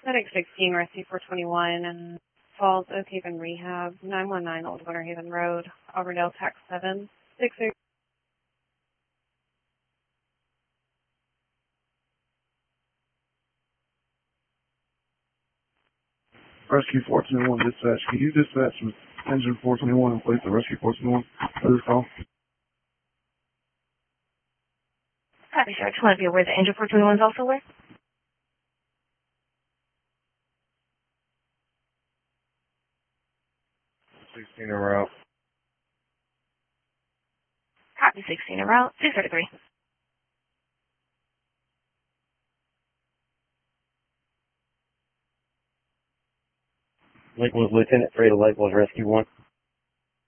Medic 16, Rescue 421, and Falls, Oak Haven Rehab, 919 Old Winter Haven Road, Auburndale, Tax 7, 60. Rescue 421 dispatch. Can you dispatch with engine 421 and place the Rescue 421 for this call? Copy, sir. I just want to be aware that engine 421 is also where? 16 en route. Copy, 16 en route. 633. Lieutenant Fredo Lake was Rescue 1.